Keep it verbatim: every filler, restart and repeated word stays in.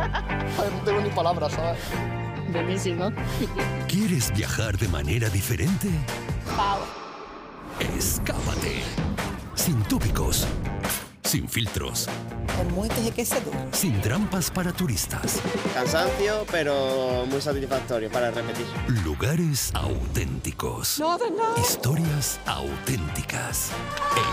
Ay, no tengo ni palabras, ¿sabes? Buenísimo. ¿Quieres viajar de manera diferente? Pau. Escápate. Sin tópicos, sin filtros, Por muy que que se duro. sin trampas para turistas. Cansancio, pero muy satisfactorio para repetir. Lugares auténticos. No, de nada. Historias auténticas.